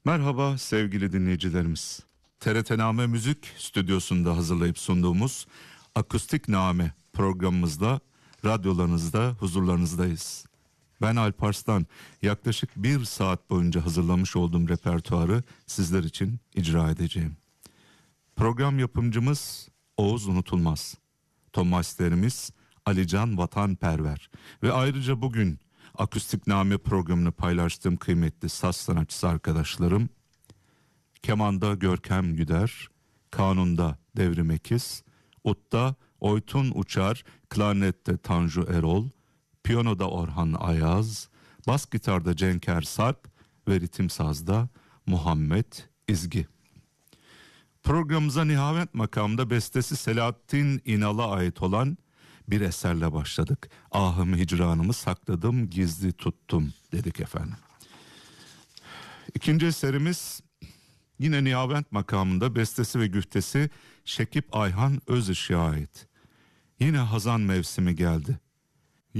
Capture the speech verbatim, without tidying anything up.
Merhaba sevgili dinleyicilerimiz. T R T Name Müzik stüdyosunda hazırlayıp sunduğumuz Akustik Name programımızda radyolarınızda huzurlarınızdayız. Ben Alp Arslan, yaklaşık bir saat boyunca hazırlamış olduğum repertuarı sizler için icra edeceğim. Program yapımcımız Oğuz Unutulmaz, Tomasterimiz Alican Vatanperver ve ayrıca bugün Akustik Name programını paylaştığım kıymetli saz sanatçısı arkadaşlarım kemanda Görkem Güder, kanunda Devrim Ekiz, utta Oytun Uçar, klarnette Tanju Erol, piyanoda Orhan Ayaz, bas gitarda Cenker Sarp ve ritim sazda Muhammed İzgi. Programımıza Nihavent makamında bestesi Selahattin İnal'a ait olan bir eserle başladık. Ahım hicranımı sakladım, gizli tuttum dedik efendim. İkinci eserimiz yine Nihavent makamında, bestesi ve güftesi Şekip Ayhan Özışık'a ait. Yine hazan mevsimi geldi.